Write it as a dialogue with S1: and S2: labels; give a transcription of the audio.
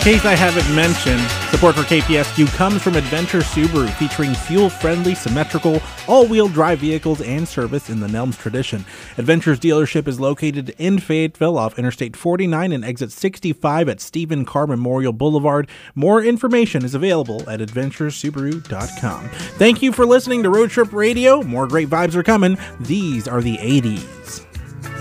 S1: case I haven't mentioned, support for KPSQ comes from Adventure Subaru, featuring fuel-friendly, symmetrical, all-wheel drive vehicles and service in the Nelms tradition. Adventure's dealership is located in Fayetteville off Interstate 49 and exit 65 at Stephen Carr Memorial Boulevard. More information is available at adventuresubaru.com. Thank you for listening to Road Trip Radio. More great vibes are coming. These are the 80s.